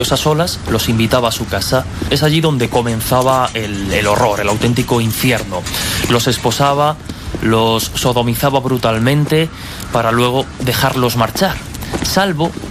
A solas los invitaba a su casa. Es allí donde comenzaba el horror, el auténtico infierno. Los esposaba, los sodomizaba brutalmente para luego dejarlos marchar. Salvo